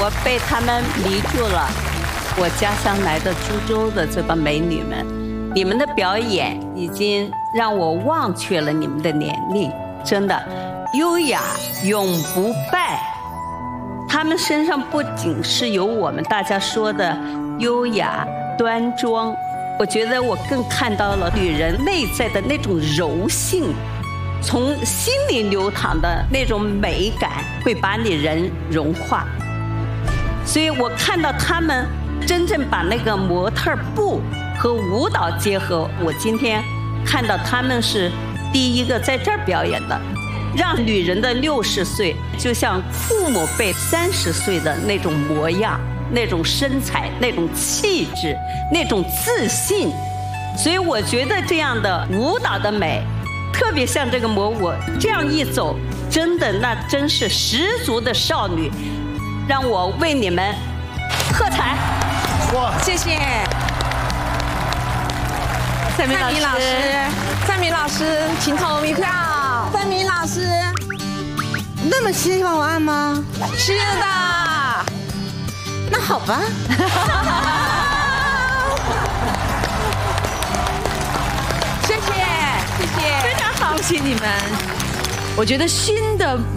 我被他们迷住了。我家乡来的株洲的这帮美女们，你们的表演已经让我忘却了你们的年龄，真的，优雅永不败。他们身上不仅是有我们大家说的优雅端庄，我觉得我更看到了女人内在的那种柔性，从心里流淌的那种美感，会把你人融化。所以我看到他们真正把那个模特步和舞蹈结合，我今天看到他们是第一个在这儿表演的，让女人的60岁就像父母辈30岁的那种模样，那种身材，那种气质，那种自信。所以我觉得这样的舞蹈的美，特别像这个模舞这样一走，真的那真是十足的少女，让我为你们喝彩。 哇， 谢谢蔡明老师，蔡明老师，请投一票。蔡明老师， 那么希望我按吗？ 是的。 那好吧。 谢谢，谢谢， 非常好，谢谢你们。我觉得新的